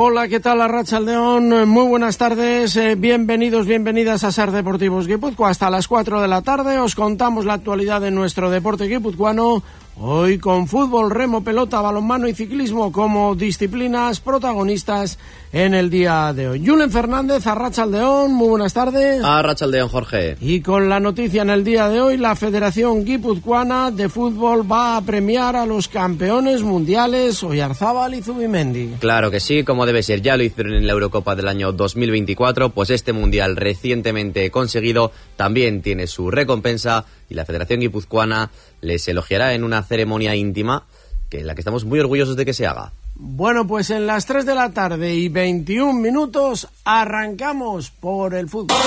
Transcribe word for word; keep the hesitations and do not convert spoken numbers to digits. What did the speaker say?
Hola, ¿qué tal? Arratsaldeon, muy buenas tardes, eh, bienvenidos, bienvenidas a Ser Deportivos Guipúzcoa. Hasta las cuatro de la tarde os contamos la actualidad de nuestro deporte guipuzcoano, hoy con fútbol, remo, pelota, balonmano y ciclismo como disciplinas protagonistas en el día de hoy. Julen Fernández, Arratsaldeon, muy buenas tardes. Arratsaldeon, Jorge. Y con la noticia en el día de hoy, la Federación Guipuzcoana de Fútbol va a premiar a los campeones mundiales Oyarzábal y Zubimendi. Claro que sí, como debe ser, ya lo hicieron en la Eurocopa del año dos mil veinticuatro, pues este mundial recientemente conseguido también tiene su recompensa y la Federación Guipuzcoana les elogiará en una ceremonia íntima que en la que estamos muy orgullosos de que se haga. Bueno, pues en las tres de la tarde y veintiún minutos arrancamos por el fútbol.